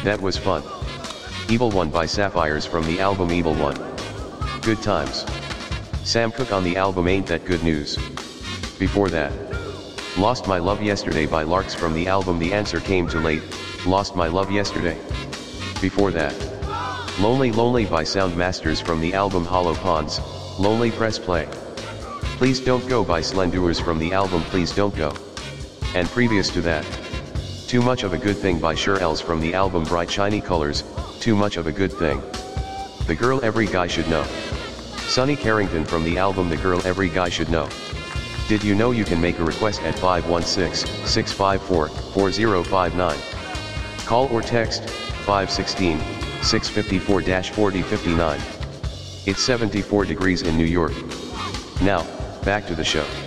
That was fun. Evil One by Sapphires from the album Evil One. Good times. Sam Cooke on the album Ain't That Good News. Before that, Lost My Love Yesterday by Larks from the album The Answer Came Too Late, Lost My Love Yesterday. Before that, Lonely Lonely by Soundmasters from the album Hollow Ponds, Lonely Press Play. Please Don't Go by Slendurs from the album Please Don't Go. And previous to that, Too Much of a Good Thing by Shirelles from the album Bright Shiny Colors, Too Much of a Good Thing. The Girl Every Guy Should Know. Sonny Carrington from the album The Girl Every Guy Should Know. Did you know you can make a request at 516-654-4059? Call or text 516-654-4059. It's 74 degrees in New York. Now, back to the show.